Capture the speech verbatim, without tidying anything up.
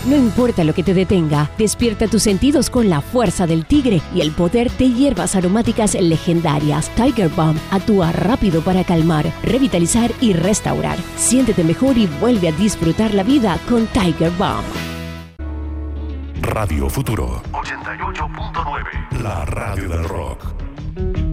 No importa lo que te detenga, despierta tus sentidos con la fuerza del tigre y el poder de hierbas aromáticas legendarias. Tiger Balm actúa rápido para calmar, revitalizar y restaurar. Siéntete mejor y vuelve a disfrutar la vida con Tiger Balm. Radio Futuro ochenta y ocho punto nueve, la radio del rock.